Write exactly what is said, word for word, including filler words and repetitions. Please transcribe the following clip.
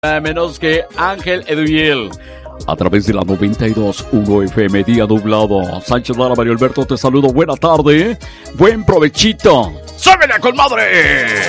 menos que Ángel Eduviel. A través de la noventa y dos punto uno F M, día nublado. Sánchez Lara, Mario Alberto, te saludo. Buena tarde. Buen provechito. ¡Súbele, comadre!